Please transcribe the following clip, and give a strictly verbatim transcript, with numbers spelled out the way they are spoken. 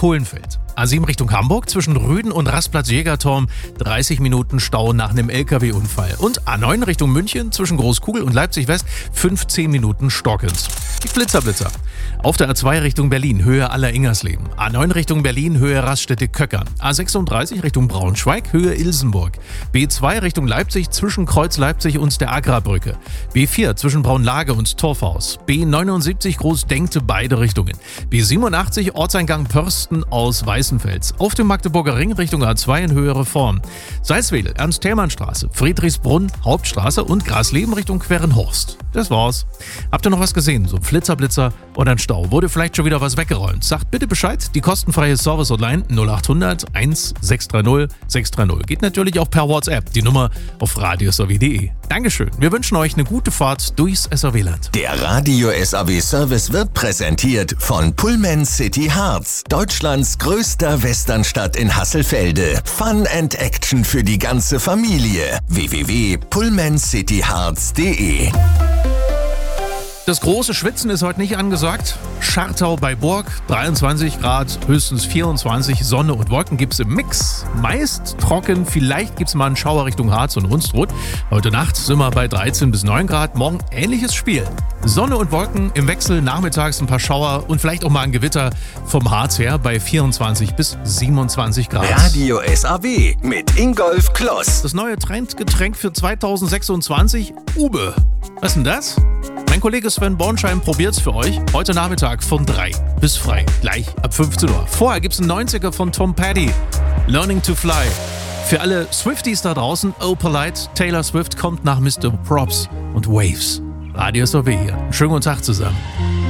Kohlenfeld. A sieben Richtung Hamburg zwischen Rüden und Rastplatz Jägerturm dreißig Minuten Stau nach einem L K W-Unfall. Und A neun Richtung München zwischen Großkugel und Leipzig West fünfzehn Minuten Stockens. Die Blitzerblitzer. Auf der A zwei Richtung Berlin, Höhe Aller-Ingersleben. A neun Richtung Berlin, Höhe Raststätte-Köckern. A sechsunddreißig Richtung Braunschweig, Höhe Ilsenburg. B zwei Richtung Leipzig zwischen Kreuz Leipzig und der Agrarbrücke. B vier zwischen Braunlage und Torfhaus. B neunundsiebzig Großdenkte beide Richtungen. B siebenundachtzig Ortseingang Pörsten aus Weißenfels. Auf dem Magdeburger Ring Richtung A zwei in Höhe Reform. Salzwedel, Ernst-Thälmann-Straße, Friedrichsbrunn, Hauptstraße und Grasleben Richtung Querenhorst. Das war's. Habt ihr noch was gesehen? So ein Flitzer-Blitzer oder ein Stau? Wurde vielleicht schon wieder was weggeräumt? Sagt bitte Bescheid. Die kostenfreie Service-Hotline null achthundert eins sechs drei null sechs drei null. Geht natürlich auch per WhatsApp. Die Nummer auf radios a w punkt de. Dankeschön. Wir wünschen euch eine gute Fahrt durchs S A W-Land. Der Radio S A W-Service wird präsentiert von Pullman City Harz, Deutschlands größter Westernstadt in Hasselfelde. Fun and Action für die ganze Familie. w w w punkt pullman city harz punkt de. Das große Schwitzen ist heute nicht angesagt. Schartau bei Burg, dreiundzwanzig Grad, höchstens vierundzwanzig, Sonne und Wolken gibt's im Mix. Meist trocken, vielleicht gibt's mal einen Schauer Richtung Harz und Unstrut. Heute Nacht sind wir bei dreizehn bis neun Grad, morgen ähnliches Spiel. Sonne und Wolken im Wechsel, nachmittags ein paar Schauer und vielleicht auch mal ein Gewitter vom Harz her bei vierundzwanzig bis siebenundzwanzig Grad. Radio S A W mit Ingolf Kloss. Das neue Trendgetränk für zweitausendsechsundzwanzig, Ube. Was ist denn das? Mein Kollege Sven Bornschein probiert's für euch. Heute Nachmittag von drei bis frei. Gleich ab fünfzehn Uhr. Vorher gibt's einen neunziger von Tom Petty. Learning to Fly. Für alle Swifties da draußen, Oh Polite, Taylor Swift kommt nach Mister Props und Waves. Radio S A W hier. Schönen guten Tag zusammen.